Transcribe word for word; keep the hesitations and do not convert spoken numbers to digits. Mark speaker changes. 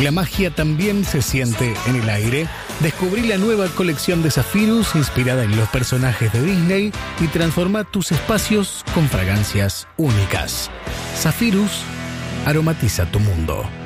Speaker 1: La magia también se siente en el aire. Descubrí la nueva colección de Zephyrus inspirada en los personajes de Disney y transforma tus espacios con fragancias únicas. Zephyrus aromatiza tu mundo.